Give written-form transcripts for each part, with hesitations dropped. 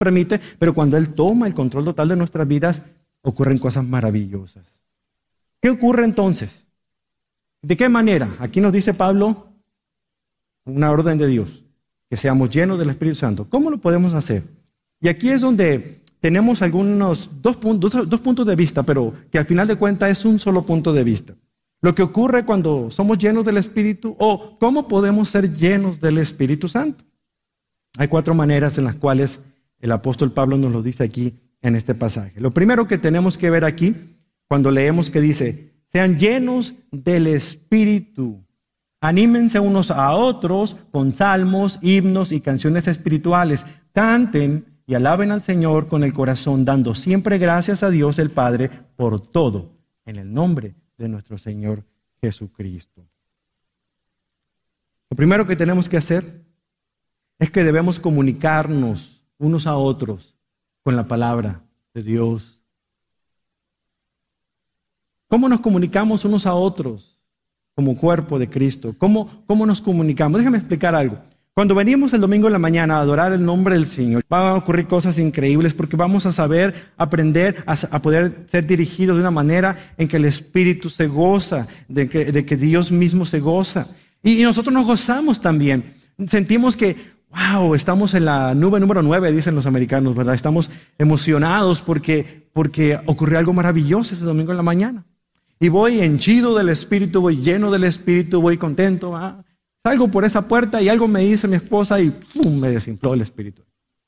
permite, pero cuando Él toma el control total de nuestras vidas, ocurren cosas maravillosas. ¿Qué ocurre entonces? ¿De qué manera? Aquí nos dice Pablo una orden de Dios, que seamos llenos del Espíritu Santo. ¿Cómo lo podemos hacer? Y aquí es donde tenemos algunos dos puntos de vista, pero que al final de cuentas es un solo punto de vista. Lo que ocurre cuando somos llenos del Espíritu o cómo podemos ser llenos del Espíritu Santo. Hay 4 maneras en las cuales el apóstol Pablo nos lo dice aquí en este pasaje. Lo primero que tenemos que ver aquí, cuando leemos que dice, sean llenos del Espíritu. Anímense unos a otros con salmos, himnos y canciones espirituales. Canten y alaben al Señor con el corazón, dando siempre gracias a Dios el Padre por todo, en el nombre de nuestro Señor Jesucristo. Lo primero que tenemos que hacer es que debemos comunicarnos unos a otros con la palabra de Dios. ¿Cómo nos comunicamos unos a otros como cuerpo de Cristo? ¿Cómo nos comunicamos? Déjame explicar algo. Cuando venimos el domingo en la mañana a adorar el nombre del Señor, van a ocurrir cosas increíbles porque vamos a saber, aprender a poder ser dirigidos de una manera en que el Espíritu se goza, de que Dios mismo se goza. Y nosotros nos gozamos también. Sentimos que, wow, estamos en la nube número 9, dicen los americanos, ¿verdad? Estamos emocionados porque ocurrió algo maravilloso ese domingo en la mañana. Y voy henchido del Espíritu, voy lleno del Espíritu, voy contento. Salgo por esa puerta y algo me dice mi esposa y ¡pum!, me desinfló el Espíritu.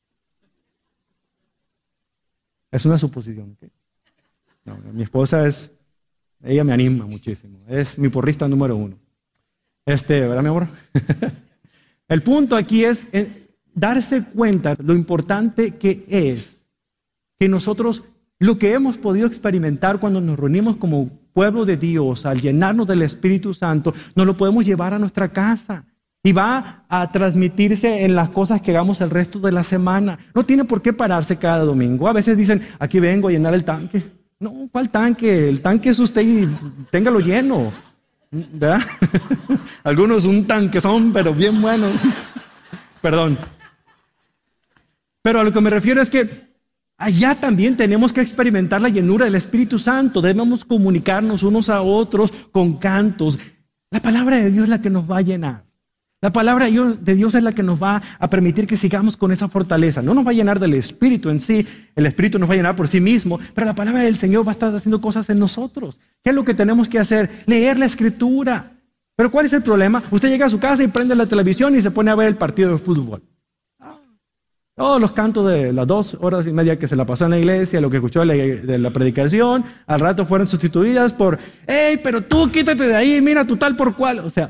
Es una suposición. ¿Okay? No, mi esposa ella me anima muchísimo. Es mi porrista número 1. ¿Verdad, mi amor? El punto aquí es darse cuenta lo importante que es que nosotros, lo que hemos podido experimentar cuando nos reunimos como pueblo de Dios, al llenarnos del Espíritu Santo, nos lo podemos llevar a nuestra casa y va a transmitirse en las cosas que hagamos el resto de la semana. No tiene por qué pararse cada domingo. A veces dicen, aquí vengo a llenar el tanque. No, ¿cuál tanque? El tanque es usted y téngalo lleno, ¿verdad? Algunos un tanque son, pero bien buenos. Perdón. Pero a lo que me refiero es que allá también tenemos que experimentar la llenura del Espíritu Santo. Debemos comunicarnos unos a otros con cantos. La palabra de Dios es la que nos va a llenar. La palabra de Dios es la que nos va a permitir que sigamos con esa fortaleza. No nos va a llenar del Espíritu en sí. El Espíritu nos va a llenar por sí mismo. Pero la palabra del Señor va a estar haciendo cosas en nosotros. ¿Qué es lo que tenemos que hacer? Leer la Escritura. Pero ¿cuál es el problema? Usted llega a su casa y prende la televisión y se pone a ver el partido de fútbol. Todos los cantos de las 2 horas y media que se la pasó en la iglesia, lo que escuchó de la predicación, al rato fueron sustituidas por, hey, pero tú quítate de ahí, mira tu tal por cual. O sea,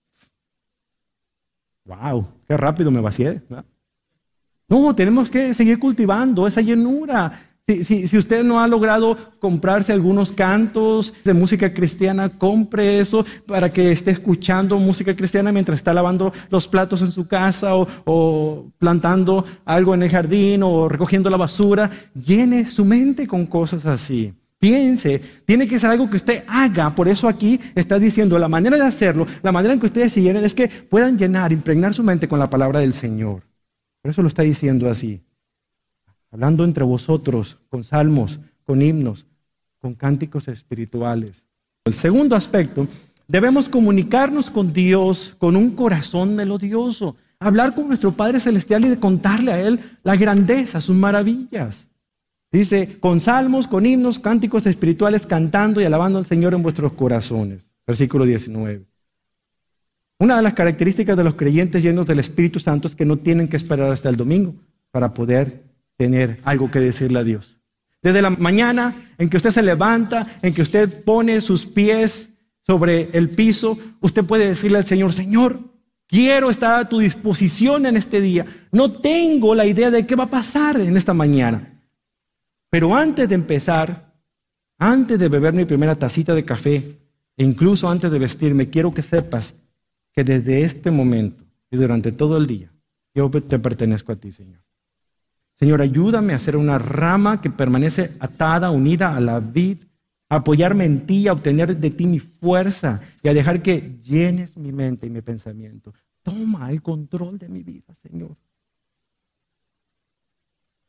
wow, qué rápido me vacié, ¿verdad? No, tenemos que seguir cultivando esa llenura. Si usted no ha logrado comprarse algunos cantos de música cristiana, compre eso para que esté escuchando música cristiana mientras está lavando los platos en su casa o plantando algo en el jardín o recogiendo la basura. Llene su mente con cosas así. Piense, tiene que ser algo que usted haga. Por eso aquí está diciendo la manera de hacerlo, la manera en que ustedes se llenen es que puedan impregnar su mente con la palabra del Señor. Por eso lo está diciendo así. Hablando entre vosotros, con salmos, con himnos, con cánticos espirituales. El segundo aspecto, debemos comunicarnos con Dios con un corazón melodioso. Hablar con nuestro Padre Celestial y de contarle a Él la grandeza, sus maravillas. Dice, con salmos, con himnos, cánticos espirituales, cantando y alabando al Señor en vuestros corazones. Versículo 19. Una de las características de los creyentes llenos del Espíritu Santo es que no tienen que esperar hasta el domingo para poder tener algo que decirle a Dios. Desde la mañana en que usted se levanta, en que usted pone sus pies sobre el piso, usted puede decirle al Señor, Señor, quiero estar a tu disposición en este día. No tengo la idea de qué va a pasar en esta mañana. Pero antes de empezar, antes de beber mi primera tacita de café, e incluso antes de vestirme, quiero que sepas que desde este momento y durante todo el día, yo te pertenezco a ti, Señor. Señor, ayúdame a ser una rama que permanece atada, unida a la vid, a apoyarme en ti, a obtener de ti mi fuerza y a dejar que llenes mi mente y mi pensamiento. Toma el control de mi vida, Señor.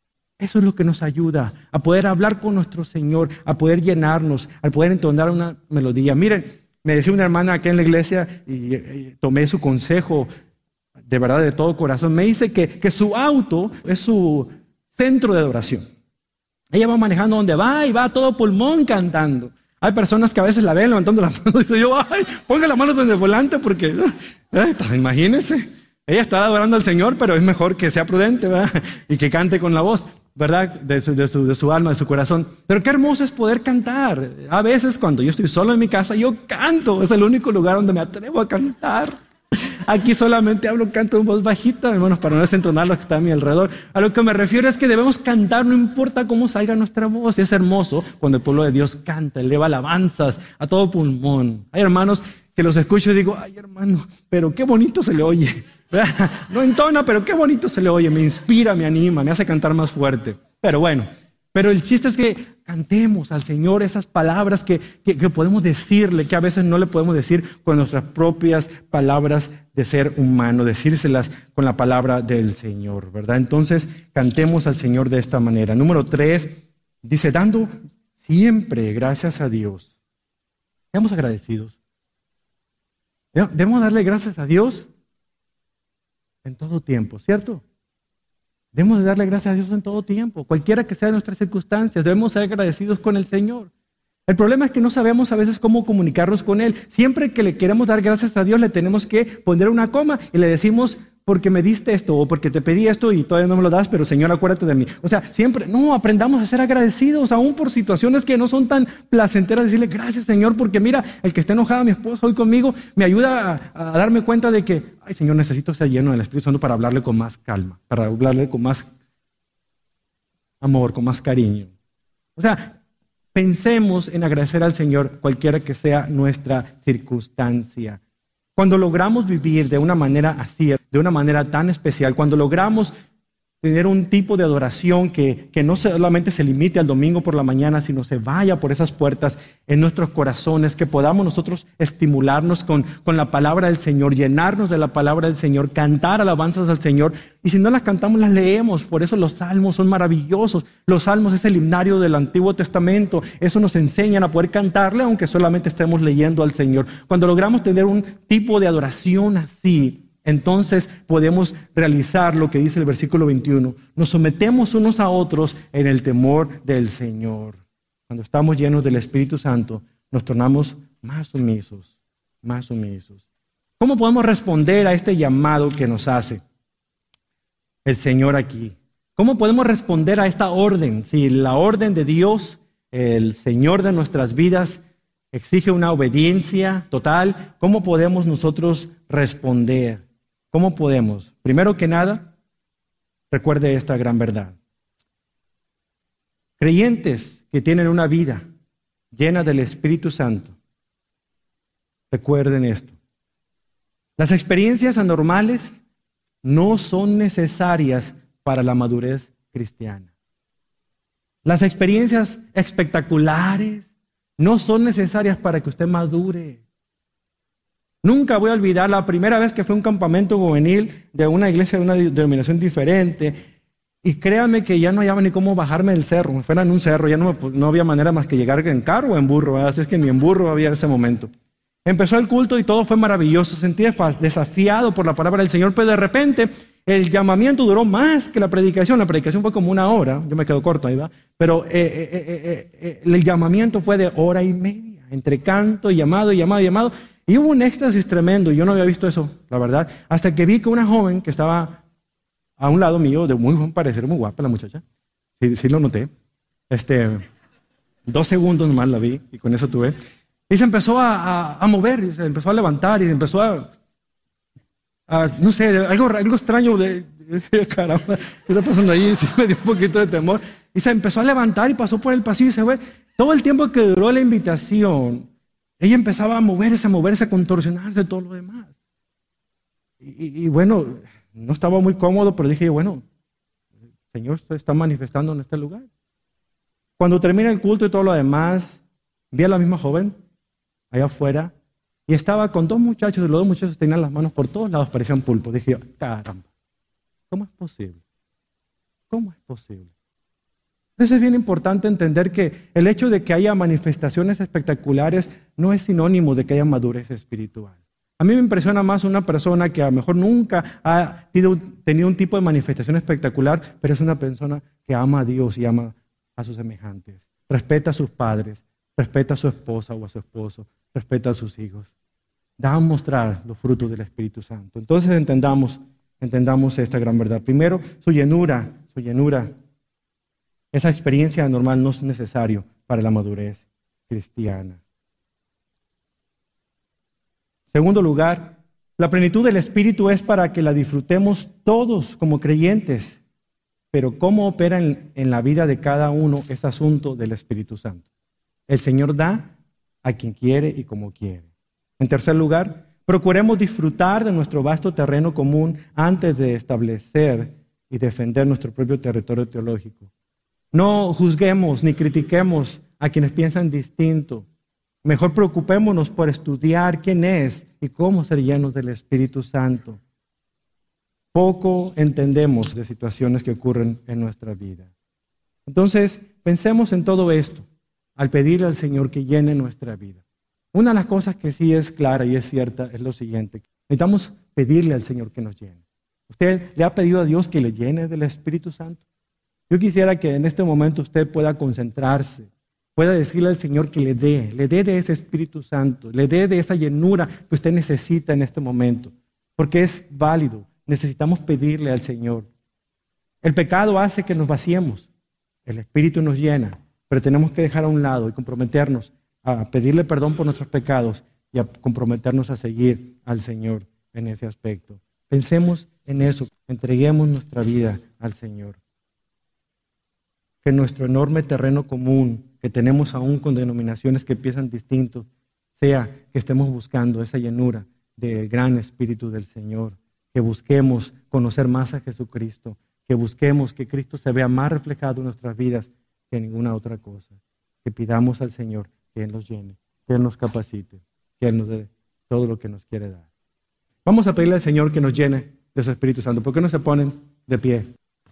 Eso es lo que nos ayuda a poder hablar con nuestro Señor, a poder llenarnos, a poder entonar una melodía. Miren, me decía una hermana aquí en la iglesia y tomé su consejo de verdad, de todo corazón. Me dice que su auto es su centro de adoración. Ella va manejando donde va y va a todo pulmón cantando. Hay personas que a veces la ven levantando las manos y digo yo, ay, ponga las manos en el volante porque, imagínense, ella está adorando al Señor, pero es mejor que sea prudente, ¿verdad? Y que cante con la voz, ¿verdad? De su alma, de su corazón. Pero qué hermoso es poder cantar. A veces cuando yo estoy solo en mi casa, yo canto. Es el único lugar donde me atrevo a cantar. Aquí solamente canto en voz bajita, hermanos, para no desentonar los que están a mi alrededor. A lo que me refiero es que debemos cantar, no importa cómo salga nuestra voz. Es hermoso cuando el pueblo de Dios canta, eleva alabanzas a todo pulmón. Hay hermanos que los escucho y digo, ay hermano, pero qué bonito se le oye. No entona, pero qué bonito se le oye. Me inspira, me anima, me hace cantar más fuerte. Pero bueno, pero el chiste es que cantemos al Señor esas palabras que podemos decirle, que a veces no le podemos decir con nuestras propias palabras de ser humano, decírselas con la palabra del Señor, ¿verdad? Entonces, cantemos al Señor de esta manera. Número 3, dice, dando siempre gracias a Dios. Seamos agradecidos. Debemos darle gracias a Dios en todo tiempo, ¿cierto? Debemos de darle gracias a Dios en todo tiempo, cualquiera que sea nuestras circunstancias, debemos ser agradecidos con el Señor. El problema es que no sabemos a veces cómo comunicarnos con Él. Siempre que le queremos dar gracias a Dios, le tenemos que poner una coma y le decimos, porque me diste esto, o porque te pedí esto y todavía no me lo das, pero Señor, acuérdate de mí. O sea, siempre, no, aprendamos a ser agradecidos, aún por situaciones que no son tan placenteras, decirle, gracias Señor, porque mira, el que está enojada, mi esposa, hoy conmigo, me ayuda a darme cuenta de que, ay Señor, necesito ser lleno del Espíritu Santo para hablarle con más calma, para hablarle con más amor, con más cariño. O sea, pensemos en agradecer al Señor cualquiera que sea nuestra circunstancia. Cuando logramos vivir de una manera así, de una manera tan especial, cuando logramos tener un tipo de adoración que no solamente se limite al domingo por la mañana, sino se vaya por esas puertas en nuestros corazones, que podamos nosotros estimularnos con la palabra del Señor, llenarnos de la palabra del Señor, cantar alabanzas al Señor. Y si no las cantamos, las leemos. Por eso los salmos son maravillosos. Los salmos es el himnario del Antiguo Testamento. Eso nos enseñan a poder cantarle, aunque solamente estemos leyendo al Señor. Cuando logramos tener un tipo de adoración así, entonces podemos realizar lo que dice el versículo 21. Nos sometemos unos a otros en el temor del Señor. Cuando estamos llenos del Espíritu Santo, nos tornamos más sumisos, más sumisos. ¿Cómo podemos responder a este llamado que nos hace el Señor aquí? ¿Cómo podemos responder a esta orden? Si la orden de Dios, el Señor de nuestras vidas, exige una obediencia total, ¿cómo podemos nosotros responder? ¿Cómo podemos? Primero que nada, recuerde esta gran verdad. Creyentes que tienen una vida llena del Espíritu Santo, recuerden esto. Las experiencias anormales no son necesarias para la madurez cristiana. Las experiencias espectaculares no son necesarias para que usted madure. Nunca voy a olvidar la primera vez que fue a un campamento juvenil de una iglesia de una denominación diferente. Y créanme que ya no hallaba ni cómo bajarme del cerro. Me fuera en un cerro, ya no había manera más que llegar en carro o en burro. ¿Verdad? Así es que ni en burro había en ese momento. Empezó el culto y todo fue maravilloso. Sentí desafiado por la palabra del Señor, pero de repente el llamamiento duró más que la predicación. La predicación fue como 1 hora. Yo me quedo corto ahí, ¿va? Pero el llamamiento fue de 1 hora y media. Entre canto y llamado y llamado y llamado. Y hubo un éxtasis tremendo, yo no había visto eso, la verdad, hasta que vi que una joven que estaba a un lado mío, de muy buen parecer, muy guapa la muchacha, sí lo noté, 2 segundos nomás la vi y con eso tuve, y se empezó a mover, y se empezó a levantar y se empezó a no sé, algo extraño de caramba, ¿qué está pasando ahí? Sí me dio un poquito de temor, y se empezó a levantar y pasó por el pasillo y se fue. Todo el tiempo que duró la invitación, ella empezaba a moverse, a contorsionarse, todo lo demás. Y bueno, no estaba muy cómodo, pero dije, bueno, el Señor se está manifestando en este lugar. Cuando termina el culto y todo lo demás, vi a la misma joven allá afuera y estaba con 2 muchachos, y los 2 muchachos tenían las manos por todos lados, parecían pulpos. Dije, caramba, ¿cómo es posible? ¿Cómo es posible? Por eso es bien importante entender que el hecho de que haya manifestaciones espectaculares no es sinónimo de que haya madurez espiritual. A mí me impresiona más una persona que a lo mejor nunca ha tenido un tipo de manifestación espectacular, pero es una persona que ama a Dios y ama a sus semejantes. Respeta a sus padres, respeta a su esposa o a su esposo, respeta a sus hijos. Da a mostrar los frutos del Espíritu Santo. Entonces entendamos esta gran verdad. Primero, su llenura. Esa experiencia normal no es necesario para la madurez cristiana. Segundo lugar, la plenitud del Espíritu es para que la disfrutemos todos como creyentes, pero cómo opera en la vida de cada uno es asunto del Espíritu Santo. El Señor da a quien quiere y como quiere. En tercer lugar, procuremos disfrutar de nuestro vasto terreno común antes de establecer y defender nuestro propio territorio teológico. No juzguemos ni critiquemos a quienes piensan distinto. Mejor preocupémonos por estudiar quién es y cómo ser llenos del Espíritu Santo. Poco entendemos de situaciones que ocurren en nuestra vida. Entonces, pensemos en todo esto al pedirle al Señor que llene nuestra vida. Una de las cosas que sí es clara y es cierta es lo siguiente. Necesitamos pedirle al Señor que nos llene. ¿Usted le ha pedido a Dios que le llene del Espíritu Santo? Yo quisiera que en este momento usted pueda concentrarse, pueda decirle al Señor que le dé de ese Espíritu Santo, le dé de esa llenura que usted necesita en este momento, porque es válido. Necesitamos pedirle al Señor. El pecado hace que nos vaciemos, el Espíritu nos llena, pero tenemos que dejar a un lado y comprometernos a pedirle perdón por nuestros pecados y a comprometernos a seguir al Señor en ese aspecto. Pensemos en eso, entreguemos nuestra vida al Señor. Que nuestro enorme terreno común que tenemos aún con denominaciones que piensan distintos, sea que estemos buscando esa llenura del gran Espíritu del Señor, que busquemos conocer más a Jesucristo, que busquemos que Cristo se vea más reflejado en nuestras vidas que en ninguna otra cosa, que pidamos al Señor que Él nos llene, que Él nos capacite, que Él nos dé todo lo que nos quiere dar. Vamos a pedirle al Señor que nos llene de su Espíritu Santo. ¿Por qué no se ponen de pie?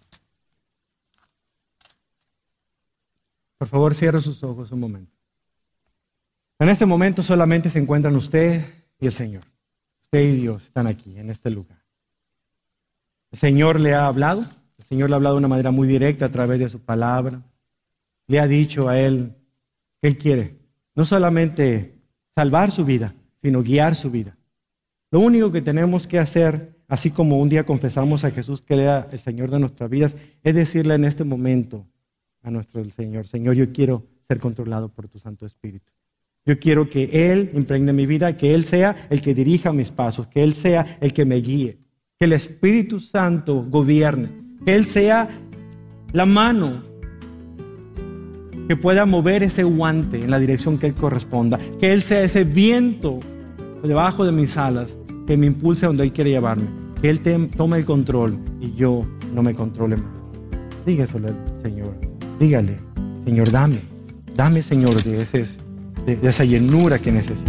Por favor, cierre sus ojos un momento. En este momento solamente se encuentran usted y el Señor. Usted y Dios están aquí, en este lugar. El Señor le ha hablado. El Señor le ha hablado de una manera muy directa a través de su palabra. Le ha dicho a Él que Él quiere no solamente salvar su vida, sino guiar su vida. Lo único que tenemos que hacer, así como un día confesamos a Jesús que era el Señor de nuestras vidas, es decirle en este momento a nuestro Señor: Señor, yo quiero ser controlado por tu Santo Espíritu. Yo quiero que Él impregne mi vida, que Él sea el que dirija mis pasos, que Él sea el que me guíe, que el Espíritu Santo gobierne, que Él sea la mano que pueda mover ese guante en la dirección que Él corresponda, que Él sea ese viento debajo de mis alas que me impulse a donde Él quiere llevarme, que Él tome el control y yo no me controle más. Dígaselo al Señor, dígale: Señor, dame Señor de esa llenura que necesito.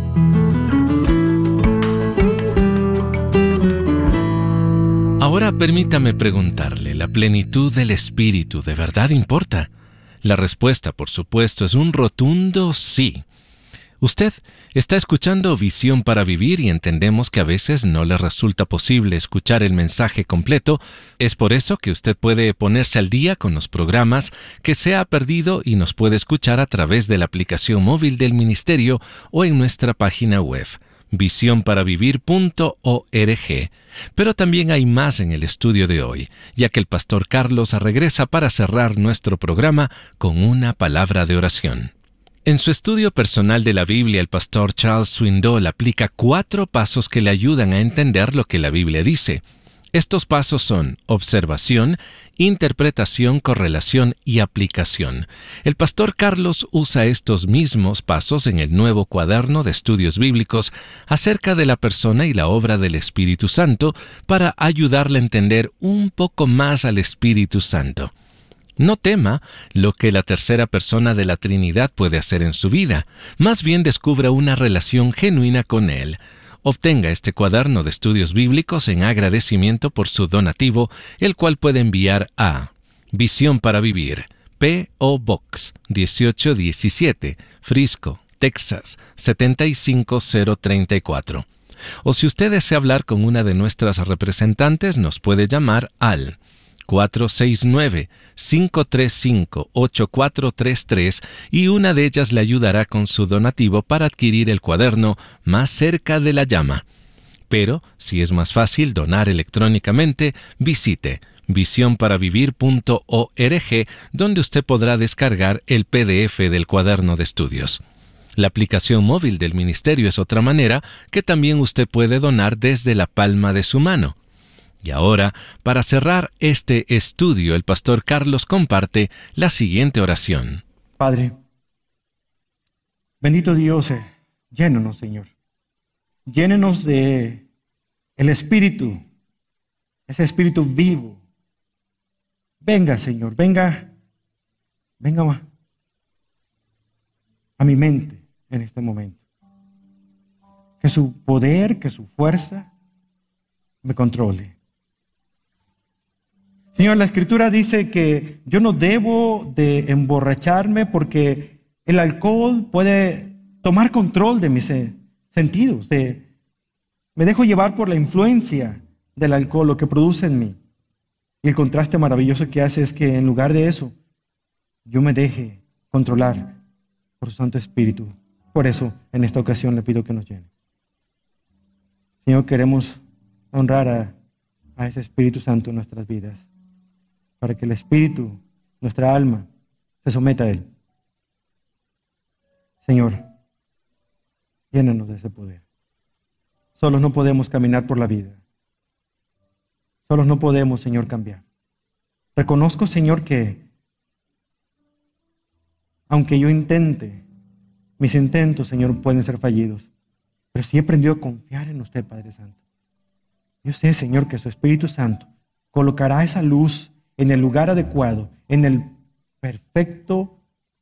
Ahora permítame preguntarle, ¿la plenitud del Espíritu de verdad importa? La respuesta, por supuesto, es un rotundo sí. Usted está escuchando Visión para Vivir y entendemos que a veces no le resulta posible escuchar el mensaje completo. Es por eso que usted puede ponerse al día con los programas que se ha perdido y nos puede escuchar a través de la aplicación móvil del ministerio o en nuestra página web, visionparavivir.org. Pero también hay más en el estudio de hoy, ya que el pastor Carlos regresa para cerrar nuestro programa con una palabra de oración. En su estudio personal de la Biblia, el pastor Charles Swindoll aplica 4 pasos que le ayudan a entender lo que la Biblia dice. Estos pasos son observación, interpretación, correlación y aplicación. El pastor Carlos usa estos mismos pasos en el nuevo cuaderno de estudios bíblicos acerca de la persona y la obra del Espíritu Santo para ayudarle a entender un poco más al Espíritu Santo. No tema lo que la tercera persona de la Trinidad puede hacer en su vida, más bien descubra una relación genuina con Él. Obtenga este cuaderno de estudios bíblicos en agradecimiento por su donativo, el cual puede enviar a Visión para Vivir, P.O. Box 1817, Frisco, Texas 75034. O si usted desea hablar con una de nuestras representantes, nos puede llamar al 469-535-8433 y una de ellas le ayudará con su donativo para adquirir el cuaderno Más cerca de la llama. Pero, si es más fácil donar electrónicamente, visite visionparavivir.org, donde usted podrá descargar el PDF del cuaderno de estudios. La aplicación móvil del ministerio es otra manera que también usted puede donar desde la palma de su mano. Y ahora, para cerrar este estudio, el pastor Carlos comparte la siguiente oración. Padre, bendito Dios, llénanos, Señor. Llénenos de el Espíritu, ese Espíritu vivo. Venga, Señor, venga a mi mente en este momento. Que su poder, que su fuerza me controle. Señor, la Escritura dice que yo no debo de emborracharme porque el alcohol puede tomar control de mis sentidos. Me dejo llevar por la influencia del alcohol, lo que produce en mí. Y el contraste maravilloso que hace es que en lugar de eso, yo me deje controlar por su Santo Espíritu. Por eso, en esta ocasión le pido que nos llene. Señor, queremos honrar a ese Espíritu Santo en nuestras vidas, para que el Espíritu, nuestra alma, se someta a Él. Señor, llénanos de ese poder. Solos no podemos caminar por la vida. Solos no podemos, Señor, cambiar. Reconozco, Señor, que aunque yo intente, mis intentos, Señor, pueden ser fallidos. Pero sí he aprendido a confiar en usted, Padre Santo. Yo sé, Señor, que su Espíritu Santo colocará esa luz en el lugar adecuado, en el perfecto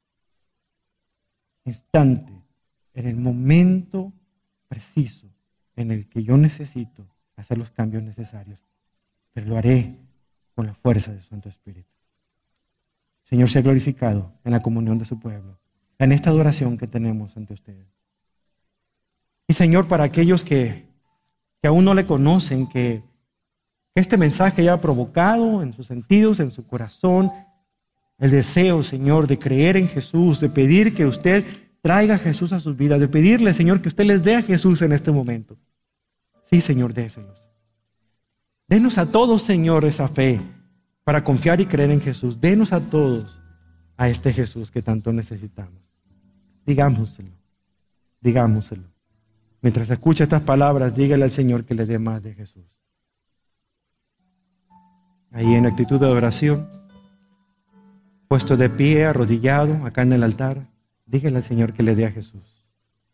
instante, en el momento preciso en el que yo necesito hacer los cambios necesarios. Pero lo haré con la fuerza de su Santo Espíritu. Señor, sea glorificado en la comunión de su pueblo, en esta adoración que tenemos ante usted. Y Señor, para aquellos que aún no le conocen, que este mensaje haya provocado en sus sentidos, en su corazón, el deseo, Señor, de creer en Jesús, de pedir que usted traiga a Jesús a sus vidas, de pedirle, Señor, que usted les dé a Jesús en este momento. Sí, Señor, déselos. Denos a todos, Señor, esa fe para confiar y creer en Jesús. Denos a todos a este Jesús que tanto necesitamos. Digámoselo. Mientras escucha estas palabras, dígale al Señor que le dé más de Jesús. Ahí en actitud de oración, puesto de pie, arrodillado, acá en el altar, dígale al Señor que le dé a Jesús.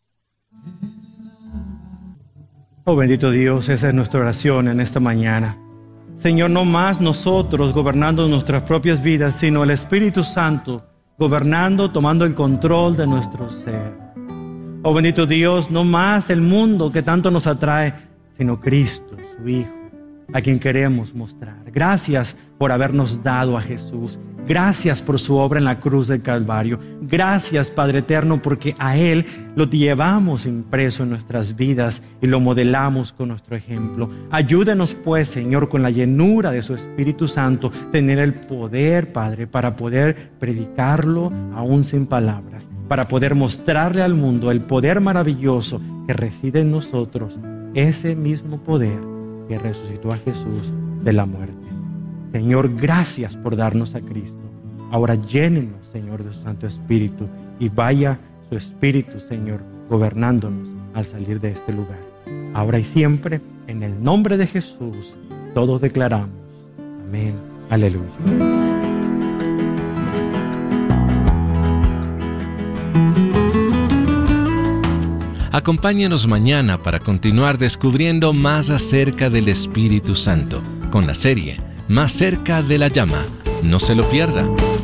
Oh bendito Dios, esa es nuestra oración en esta mañana. Señor, no más nosotros gobernando nuestras propias vidas, sino el Espíritu Santo gobernando, tomando el control de nuestro ser. Oh bendito Dios, no más el mundo que tanto nos atrae, sino Cristo, su Hijo, a quien queremos mostrar. Gracias por habernos dado a Jesús. Gracias por su obra en la cruz del Calvario. Gracias, Padre eterno, porque a Él lo llevamos impreso en nuestras vidas y lo modelamos con nuestro ejemplo. Ayúdenos, pues, Señor, con la llenura de su Espíritu Santo, tener el poder, Padre, para poder predicarlo aún sin palabras, para poder mostrarle al mundo el poder maravilloso que reside en nosotros, ese mismo poder que resucitó a Jesús de la muerte. Señor, gracias por darnos a Cristo. Ahora llénenos, Señor, de su Santo Espíritu y vaya su Espíritu, Señor, gobernándonos al salir de este lugar. Ahora y siempre, en el nombre de Jesús, todos declaramos. Amén. Aleluya. Acompáñenos mañana para continuar descubriendo más acerca del Espíritu Santo con la serie Más cerca de la llama. No se lo pierda.